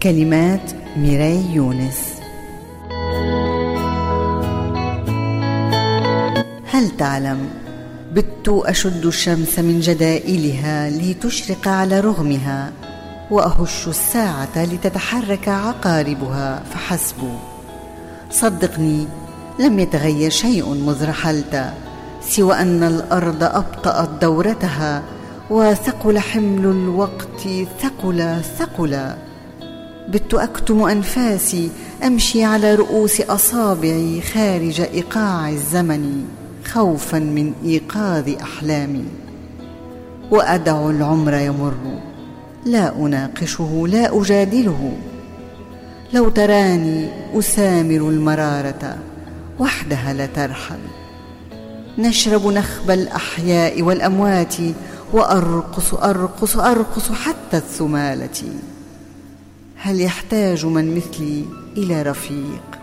كلمات ميراي يونس. هل تعلم؟ بت أشد الشمس من جدائلها لتشرق على رغمها، وأهش الساعة لتتحرك عقاربها فحسب. صدقني لم يتغير شيء مذ رحلت، سوى أن الأرض أبطأت دورتها، وثقل حمل الوقت ثقل. بت أكتم أنفاسي، أمشي على رؤوس أصابعي خارج إيقاع الزمن، خوفا من إيقاظ أحلامي. وأدع العمر يمر، لا أناقشه لا أجادله. لو تراني أسامر المرارة، وحدها لترحل. نشرب نخب الأحياء والأموات، وأرقص حتى الثمالة. هل يحتاج من مثلي إلى رفيق؟